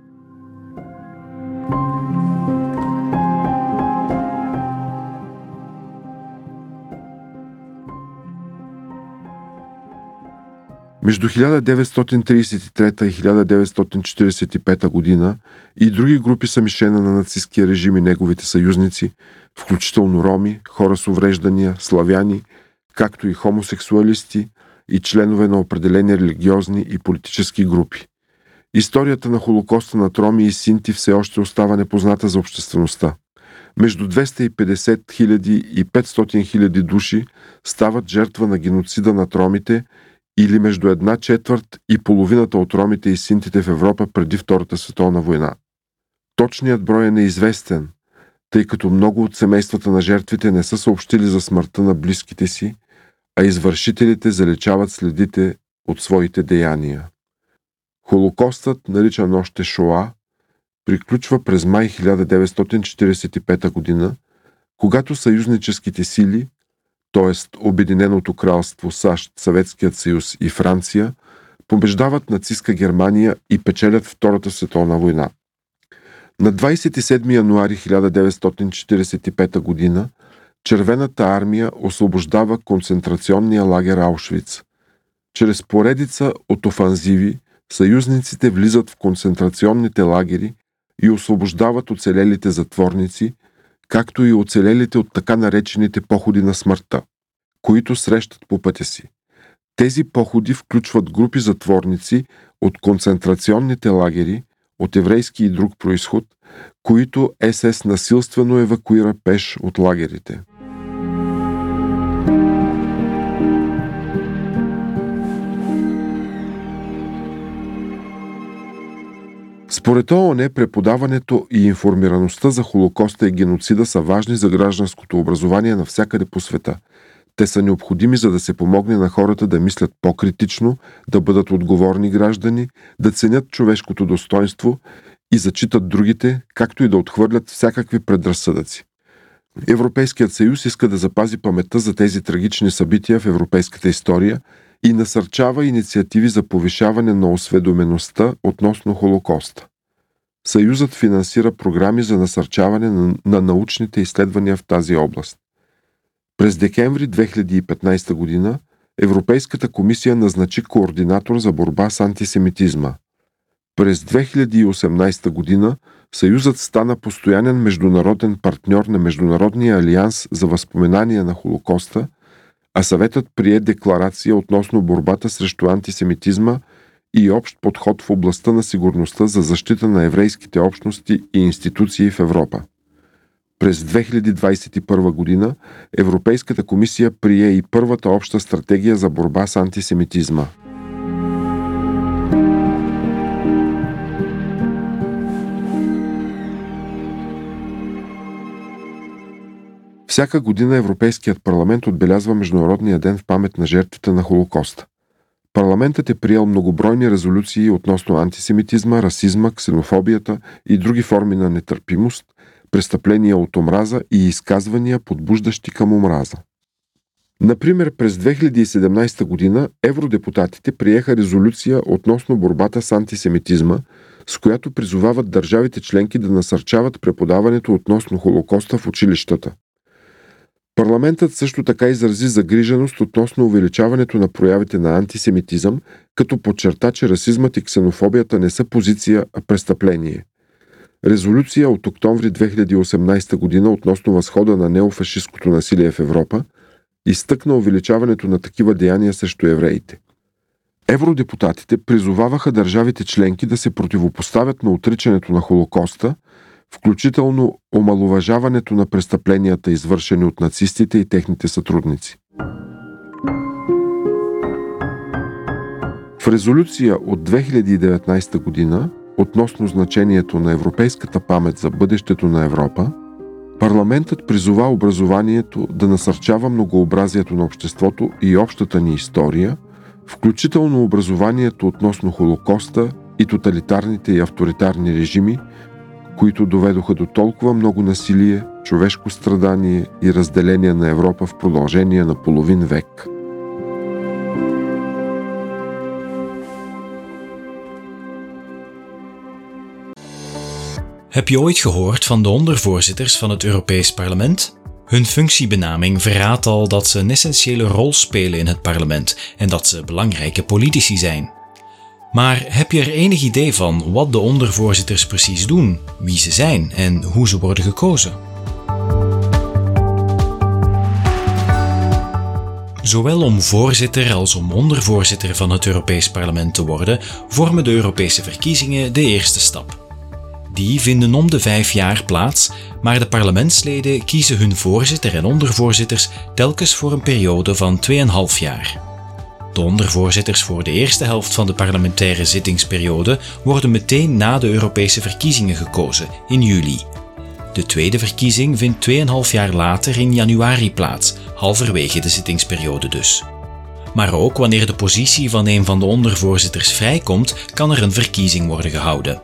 Между 1933 и 1945 година и други групи са мишена на нацистския режим и неговите съюзници, включително роми, хора с увреждания, славяни, както и хомосексуалисти и членове на определени религиозни и политически групи. Историята на Холокоста над роми и синти все още остава непозната за обществеността. Между 250 000 и 500 000 души стават жертва на геноцида над ромите, или между 1/4 и половината от ромите и синтите в Европа преди Втората световна война. Точният брой е неизвестен, тъй като много от семействата на жертвите не са съобщили за смъртта на близките си, а извършителите заличават следите от своите деяния. Холокостът, наричан още Шоа, приключва през май 1945 година, когато съюзническите сили, т.е. Обединеното кралство, САЩ, Съветският съюз и Франция, побеждават нацистка Германия и печелят Втората световна война. На 27 януари 1945 година Червената армия освобождава концентрационния лагер Аушвиц. Чрез поредица от офанзиви съюзниците влизат в концентрационните лагери и освобождават оцелелите затворници, както и оцелелите от така наречените походи на смъртта, които срещат по пътя си. Тези походи включват групи затворници от концентрационните лагери, от еврейски и друг произход, които СС насилствено евакуира пеш от лагерите. Според ООН, преподаването и информираността за Холокоста и геноцида са важни за гражданското образование навсякъде по света. Те са необходими, за да се помогне на хората да мислят по-критично, да бъдат отговорни граждани, да ценят човешкото достоинство и зачитат другите, както и да отхвърлят всякакви предразсъдъци. Европейският съюз иска да запази паметта за тези трагични събития в европейската история и насърчава инициативи за повишаване на осведомеността относно Холокоста. Съюзът финансира програми за насърчаване на научните изследвания в тази област. През декември 2015 година Европейската комисия назначи координатор за борба с антисемитизма. През 2018 година Съюзът стана постоянен международен партньор на Международния алианс за възпоменание на Холокоста, а Съветът прие декларация относно борбата срещу антисемитизма и общ подход в областта на сигурността за защита на еврейските общности и институции в Европа. През 2021 година Европейската комисия прие и първата обща стратегия за борба с антисемитизма. Всяка година Европейският парламент отбелязва Международния ден в памет на жертвите на Холокоста. Парламентът е приел многобройни резолюции относно антисемитизма, расизма, ксенофобията и други форми на нетърпимост, престъпления от омраза и изказвания, подбуждащи към омраза. Например, през 2017 година евродепутатите приеха резолюция относно борбата с антисемитизма, с която призовават държавите членки да насърчават преподаването относно Холокоста в училищата. Парламентът също така изрази загриженост относно увеличаването на проявите на антисемитизъм, като подчерта, че расизмът и ксенофобията не са позиция, а престъпление. Резолюция от октомври 2018 година относно възхода на неофашисткото насилие в Европа изтъкна увеличаването на такива деяния срещу евреите. Евродепутатите призоваваха държавите членки да се противопоставят на отричането на Холокоста, включително омаловажаването на престъпленията, извършени от нацистите и техните сътрудници. В резолюция от 2019 година относно значението на европейската памет за бъдещето на Европа, парламентът призова образованието да насърчава многообразието на обществото и общата ни история, включително образованието относно Холокоста и тоталитарните и авторитарни режими, които доведоха до толкова много насилие, човешко страдание и разделение на Европа в продължение на половин век. Heb je ooit gehoord van de ondervoorzitters van het Europees Parlement? Hun functiebenaming verraadt al dat ze een essentiële rol spelen in het parlement en dat ze belangrijke politici zijn. Maar heb je er enig idee van wat de ondervoorzitters precies doen, wie ze zijn en hoe ze worden gekozen? Zowel om voorzitter als om ondervoorzitter van het Europees Parlement te worden, vormen de Europese verkiezingen de eerste stap. Die vinden om de 5 jaar plaats, maar de parlementsleden kiezen hun voorzitter en ondervoorzitters telkens voor een periode van 2,5 jaar. De ondervoorzitters voor de eerste helft van de parlementaire zittingsperiode worden meteen na de Europese verkiezingen gekozen, in juli. De tweede verkiezing vindt 2,5 jaar later in januari plaats, halverwege de zittingsperiode dus. Maar ook wanneer de positie van een van de ondervoorzitters vrijkomt, kan er een verkiezing worden gehouden.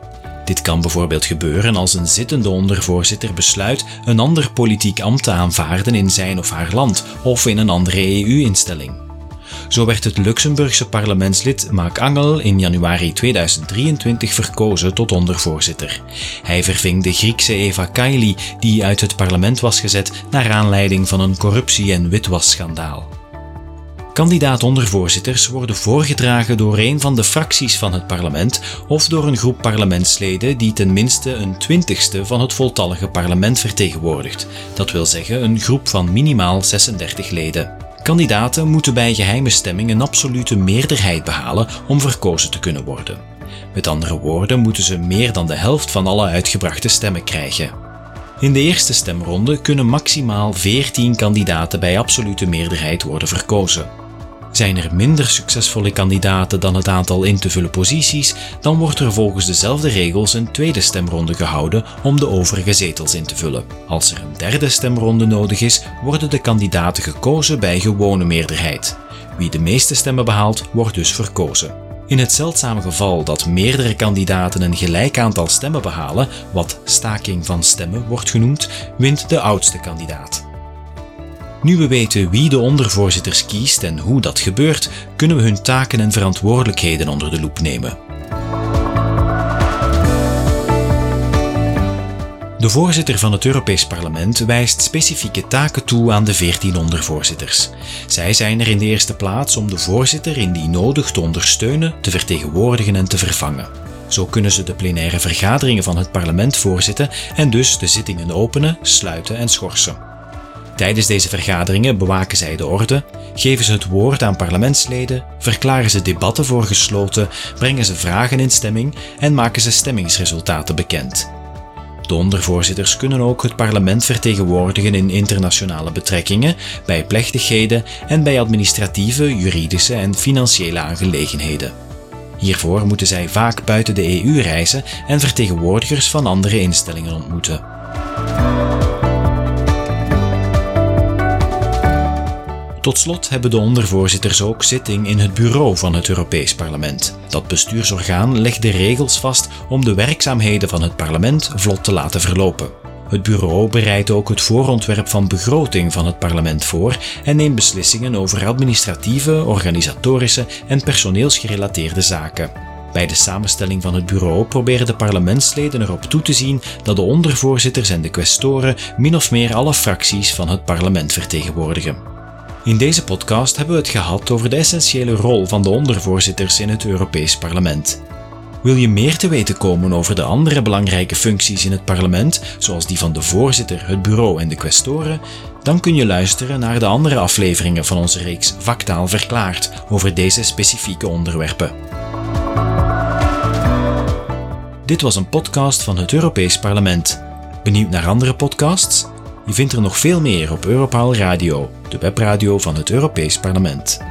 Dit kan bijvoorbeeld gebeuren als een zittende ondervoorzitter besluit een ander politiek ambt te aanvaarden in zijn of haar land of in een andere EU-instelling. Zo werd het Luxemburgse parlementslid Marc Angel in januari 2023 verkozen tot ondervoorzitter. Hij verving de Griekse Eva Kaili, die uit het parlement was gezet naar aanleiding van een corruptie- en witwasschandaal. Kandidaat-ondervoorzitters worden voorgedragen door een van de fracties van het parlement of door een groep parlementsleden die tenminste een 20ste van het voltallige parlement vertegenwoordigt. Dat wil zeggen een groep van minimaal 36 leden. Kandidaten moeten bij geheime stemming een absolute meerderheid behalen om verkozen te kunnen worden. Met andere woorden moeten ze meer dan de helft van alle uitgebrachte stemmen krijgen. In de eerste stemronde kunnen maximaal 14 kandidaten bij absolute meerderheid worden verkozen. Zijn er minder succesvolle kandidaten dan het aantal in te vullen posities, dan wordt er volgens dezelfde regels een tweede stemronde gehouden om de overige zetels in te vullen. Als er een derde stemronde nodig is, worden de kandidaten gekozen bij gewone meerderheid. Wie de meeste stemmen behaalt, wordt dus verkozen. In het zeldzame geval dat meerdere kandidaten een gelijk aantal stemmen behalen, wat staking van stemmen wordt genoemd, wint de oudste kandidaat. Nu we weten wie de ondervoorzitters kiest en hoe dat gebeurt, kunnen we hun taken en verantwoordelijkheden onder de loep nemen. De voorzitter van het Europees Parlement wijst specifieke taken toe aan de 14 ondervoorzitters. Zij zijn er in de eerste plaats om de voorzitter indien nodig te ondersteunen, te vertegenwoordigen en te vervangen. Zo kunnen ze de plenaire vergaderingen van het parlement voorzitten en dus de zittingen openen, sluiten en schorsen. Tijdens deze vergaderingen bewaken zij de orde, geven ze het woord aan parlementsleden, verklaren ze debatten voor gesloten, brengen ze vragen in stemming en maken ze stemmingsresultaten bekend. De ondervoorzitters kunnen ook het parlement vertegenwoordigen in internationale betrekkingen, bij plechtigheden en bij administratieve, juridische en financiële aangelegenheden. Hiervoor moeten zij vaak buiten de EU reizen en vertegenwoordigers van andere instellingen ontmoeten. Tot slot hebben de ondervoorzitters ook zitting in het bureau van het Europees Parlement. Dat bestuursorgaan legt de regels vast om de werkzaamheden van het parlement vlot te laten verlopen. Het bureau bereidt ook het voorontwerp van begroting van het parlement voor en neemt beslissingen over administratieve, organisatorische en personeelsgerelateerde zaken. Bij de samenstelling van het bureau proberen de parlementsleden erop toe te zien dat de ondervoorzitters en de quaestoren min of meer alle fracties van het parlement vertegenwoordigen. In deze podcast hebben we het gehad over de essentiële rol van de ondervoorzitters in het Europees Parlement. Wil je meer te weten komen over de andere belangrijke functies in het parlement, zoals die van de voorzitter, het bureau en de quaestoren, dan kun je luisteren naar de andere afleveringen van onze reeks Vaktaal Verklaard over deze specifieke onderwerpen. Dit was een podcast van het Europees Parlement. Benieuwd naar andere podcasts? Je vindt er nog veel meer op Europaal Radio, de webradio van het Europees Parlement.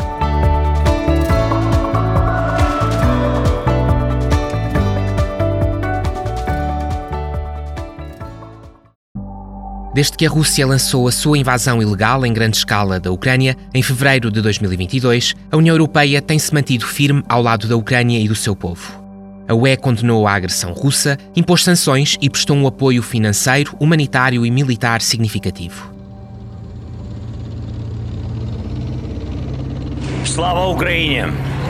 Desde que a Rússia lançou a sua invasão ilegal em grande escala da Ucrânia em fevereiro de 2022, a União Europeia tem-se mantido firme ao lado da Ucrânia e do seu povo. A UE condenou a agressão russa, impôs sanções e prestou um apoio financeiro, humanitário e militar significativo. Slava Ukraine!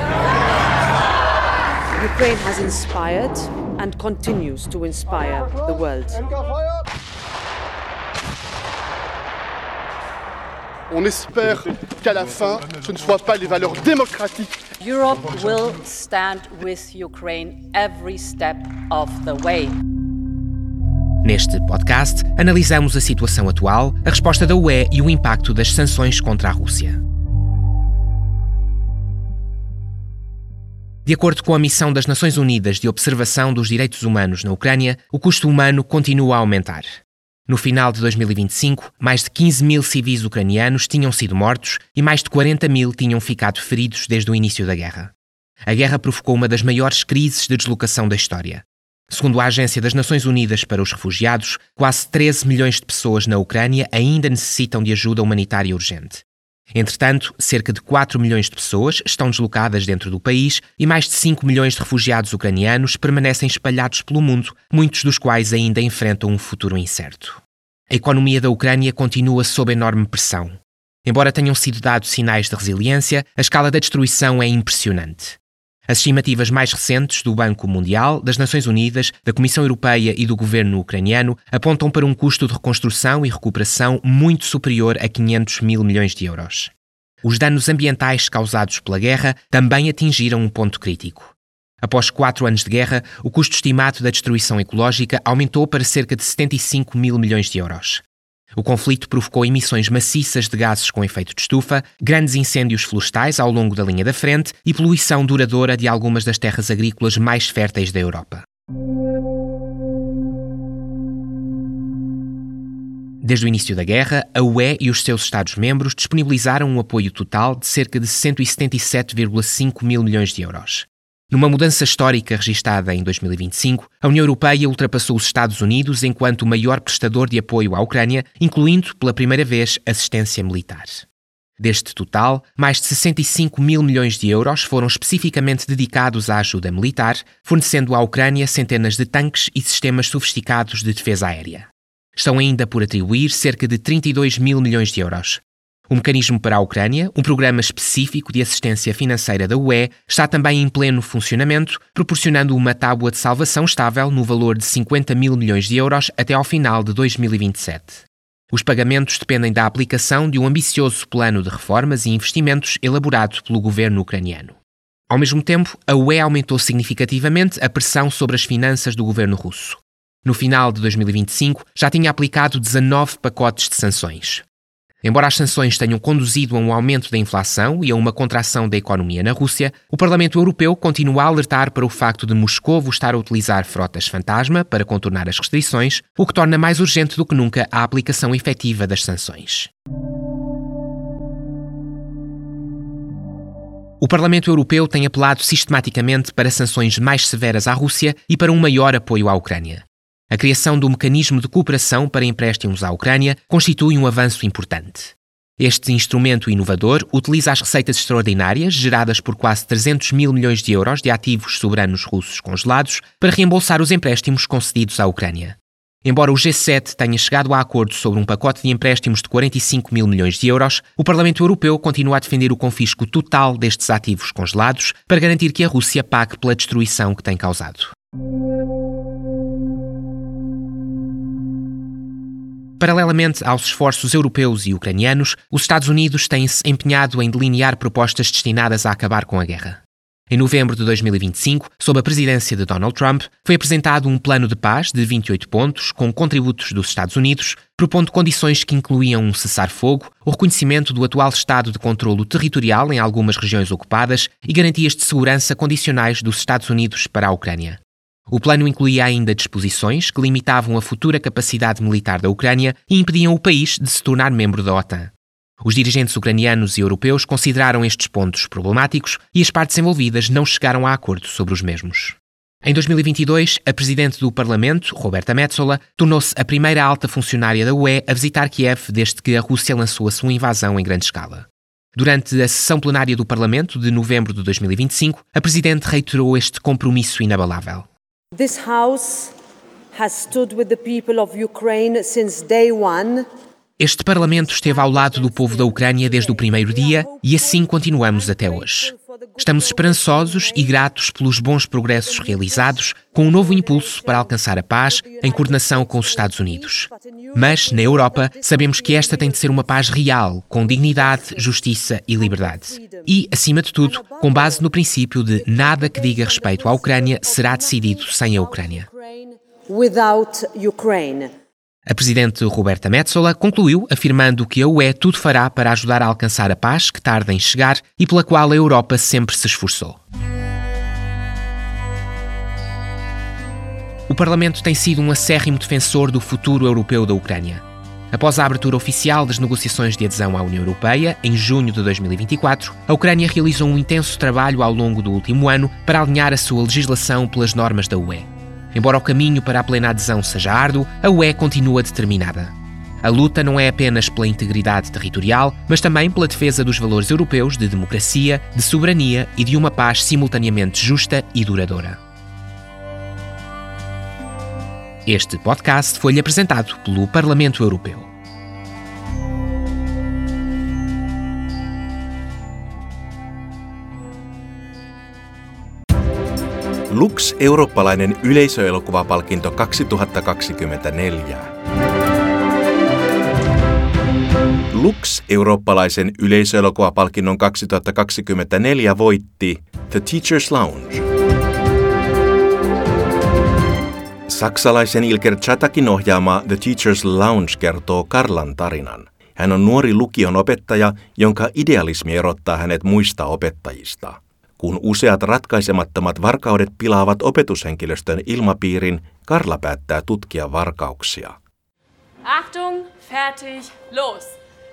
Ukraine has inspired and continues to inspire the world. On espère qu'à la fin, ce ne soient pas les valeurs démocratiques. Europe will stand with Ukraine every step of the way. Neste podcast, analisamos a situação atual, a resposta da UE e o impacto das sanções contra a Rússia. De acordo com a Missão das Nações Unidas de Observação dos Direitos Humanos na Ucrânia, o custo humano continua a aumentar. No final de 2025, mais de 15 mil civis ucranianos tinham sido mortos e mais de 40 mil tinham ficado feridos desde o início da guerra. A guerra provocou uma das maiores crises de deslocação da história. Segundo a Agência das Nações Unidas para os Refugiados, quase 13 milhões de pessoas na Ucrânia ainda necessitam de ajuda humanitária urgente. Entretanto, cerca de 4 milhões de pessoas estão deslocadas dentro do país e mais de 5 milhões de refugiados ucranianos permanecem espalhados pelo mundo, muitos dos quais ainda enfrentam um futuro incerto. A economia da Ucrânia continua sob enorme pressão. Embora tenham sido dados sinais de resiliência, a escala da destruição é impressionante. As estimativas mais recentes do Banco Mundial, das Nações Unidas, da Comissão Europeia e do governo ucraniano apontam para um custo de reconstrução e recuperação muito superior a 500 mil milhões de euros. Os danos ambientais causados pela guerra também atingiram um ponto crítico. Após 4 anos de guerra, o custo estimado da destruição ecológica aumentou para cerca de 75 mil milhões de euros. O conflito provocou emissões maciças de gases com efeito de estufa, grandes incêndios florestais ao longo da linha da frente e poluição duradoura de algumas das terras agrícolas mais férteis da Europa. Desde o início da guerra, a UE e os seus Estados-membros disponibilizaram um apoio total de cerca de 177,5 mil milhões de euros. Numa mudança histórica registada em 2025, a União Europeia ultrapassou os Estados Unidos enquanto o maior prestador de apoio à Ucrânia, incluindo, pela primeira vez, assistência militar. Deste total, mais de 65 mil milhões de euros foram especificamente dedicados à ajuda militar, fornecendo à Ucrânia centenas de tanques e sistemas sofisticados de defesa aérea. Estão ainda por atribuir cerca de 32 mil milhões de euros. O Mecanismo para a Ucrânia, um programa específico de assistência financeira da UE, está também em pleno funcionamento, proporcionando uma tábua de salvação estável no valor de 50 mil milhões de euros até ao final de 2027. Os pagamentos dependem da aplicação de um ambicioso plano de reformas e investimentos elaborado pelo governo ucraniano. Ao mesmo tempo, a UE aumentou significativamente a pressão sobre as finanças do governo russo. No final de 2025, já tinha aplicado 19 pacotes de sanções. Embora as sanções tenham conduzido a um aumento da inflação e a uma contração da economia na Rússia, o Parlamento Europeu continua a alertar para o facto de Moscovo estar a utilizar frotas fantasma para contornar as restrições, o que torna mais urgente do que nunca a aplicação efetiva das sanções. O Parlamento Europeu tem apelado sistematicamente para sanções mais severas à Rússia e para um maior apoio à Ucrânia. A criação do Mecanismo de Cooperação para Empréstimos à Ucrânia constitui um avanço importante. Este instrumento inovador utiliza as receitas extraordinárias geradas por quase 300 mil milhões de euros de ativos soberanos russos congelados para reembolsar os empréstimos concedidos à Ucrânia. Embora o G7 tenha chegado a acordo sobre um pacote de empréstimos de 45 mil milhões de euros, o Parlamento Europeu continua a defender o confisco total destes ativos congelados para garantir que a Rússia pague pela destruição que tem causado. Paralelamente aos esforços europeus e ucranianos, os Estados Unidos têm-se empenhado em delinear propostas destinadas a acabar com a guerra. Em novembro de 2025, sob a presidência de Donald Trump, foi apresentado um plano de paz de 28 pontos com contributos dos Estados Unidos, propondo condições que incluíam um cessar-fogo, o reconhecimento do atual estado de controlo territorial em algumas regiões ocupadas e garantias de segurança condicionais dos Estados Unidos para a Ucrânia. O plano incluía ainda disposições que limitavam a futura capacidade militar da Ucrânia e impediam o país de se tornar membro da OTAN. Os dirigentes ucranianos e europeus consideraram estes pontos problemáticos e as partes envolvidas não chegaram a acordo sobre os mesmos. Em 2022, a presidente do Parlamento, Roberta Metsola, tornou-se a primeira alta funcionária da UE a visitar Kiev desde que a Rússia lançou a sua invasão em grande escala. Durante a sessão plenária do Parlamento de novembro de 2025, a presidente reiterou este compromisso inabalável. This House has stood with the people of Ukraine since day one. Este Parlamento esteve ao lado do povo da Ucrânia desde o primeiro dia e assim continuamos até hoje. Estamos esperançosos e gratos pelos bons progressos realizados, com um novo impulso para alcançar a paz em coordenação com os Estados Unidos. Mas, na Europa, sabemos que esta tem de ser uma paz real, com dignidade, justiça e liberdade. E, acima de tudo, com base no princípio de nada que diga respeito à Ucrânia será decidido sem a Ucrânia. A presidente Roberta Metsola concluiu afirmando que a UE tudo fará para ajudar a alcançar a paz que tarda em chegar e pela qual a Europa sempre se esforçou. O Parlamento tem sido um acérrimo defensor do futuro europeu da Ucrânia. Após a abertura oficial das negociações de adesão à União Europeia, em junho de 2024, a Ucrânia realizou um intenso trabalho ao longo do último ano para alinhar a sua legislação pelas normas da UE. Embora o caminho para a plena adesão seja árduo, a UE continua determinada. A luta não é apenas pela integridade territorial, mas também pela defesa dos valores europeus de democracia, de soberania e de uma paz simultaneamente justa e duradoura. Este podcast foi-lhe apresentado pelo Parlamento Europeu. Lux eurooppalainen yleisöelokuvapalkinto 2024. Lux eurooppalaisen yleisöelokuvapalkinnon 2024 voitti The Teacher's Lounge. Saksalaisen Ilker Chatakin ohjaama The Teacher's Lounge kertoo Karlan tarinan. Hän on nuori lukion opettaja, jonka idealismi erottaa hänet muista opettajista. Kun useat ratkaisemattomat varkaudet pilaavat opetushenkilöstön ilmapiirin, Karla päättää tutkia varkauksia. Achtung, fertig, los!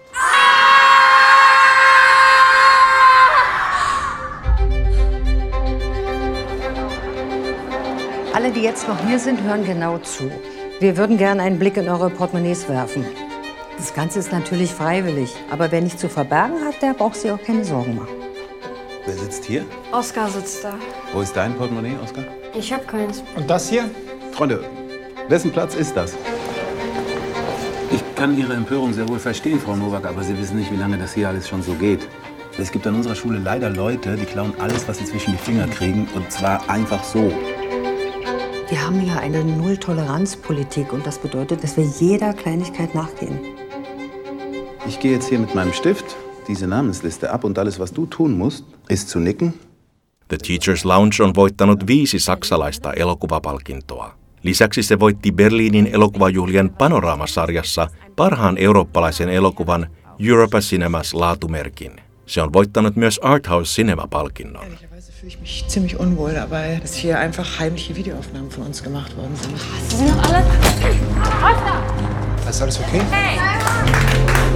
Alle, die jetzt noch hier sind, hören genau zu. Wir würden gerne einen Blick in eure Portemonnaies werfen. Das Ganze ist natürlich freiwillig, aber wer nichts zu verbergen hat, der braucht sich auch keine Sorgen machen. Wer sitzt hier? Oskar sitzt da. Wo ist dein Portemonnaie, Oskar? Ich hab keins. Und das hier? Freunde, wessen Platz ist das? Ich kann Ihre Empörung sehr wohl verstehen, Frau Nowak, aber Sie wissen nicht, wie lange das hier alles schon so geht. Es gibt an unserer Schule leider Leute, die klauen alles, was sie zwischen die Finger kriegen, und zwar einfach so. Wir haben ja eine Null-Toleranz-Politik und das bedeutet, dass wir jeder Kleinigkeit nachgehen. Ich gehe jetzt hier mit meinem Stift diese Namensliste ab und alles, was du tun musst, ist zu nicken. The Teacher's Lounge on voittanut 5 saksalaista elokuvapalkintoa. Lisäksi se voitti Berliinin elokuvajuhlien Panorama-sarjassa parhaan eurooppalaisen elokuvan Europa Cinemas laatumerkin. Se on voittanut myös Arthouse Cinema-palkinnon. Fühle ich mich ziemlich unwohl dabei, dass hier einfach heimliche Videoaufnahmen von uns gemacht worden sind. Sie sind noch alle... Ist alles okay? Hey!